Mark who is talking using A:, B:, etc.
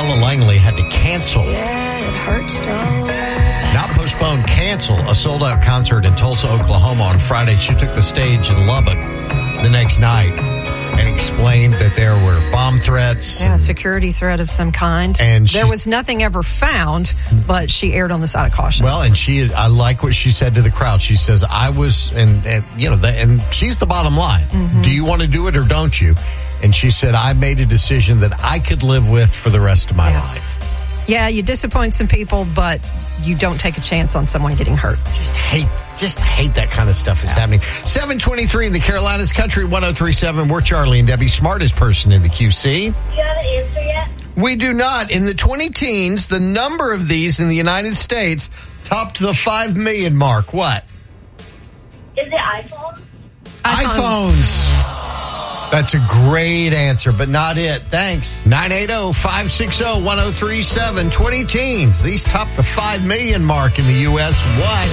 A: Ella Langley had to cancel.
B: Yeah, it hurts so bad.
A: Not postpone, cancel a sold-out concert in Tulsa, Oklahoma on Friday. She took the stage in Lubbock the next night and explained that there were bomb threats.
C: Yeah, security threat of some kind.
A: And
C: there was nothing ever found, but she erred on the side of caution.
A: Well, and I like what she said to the crowd. She says, I was, and she's the bottom line. Mm-hmm. Do you want to do it or don't you? And she said, I made a decision that I could live with for the rest of my life.
C: Yeah, you disappoint some people, but you don't take a chance on someone getting hurt.
A: Just hate that kind of stuff is happening. 7:23 in the Carolinas, Country 103.7. We're Charlie and Debbie, smartest person in the QC.
D: Do you have an answer yet?
A: We do not. In the 2010s, the number of these in the United States topped the 5 million mark. What?
D: Is it iPhone?
A: iPhones. That's a great answer, but not it. Thanks. 980-560-1037. 20 teens. These top the 5 million mark in the U.S. What?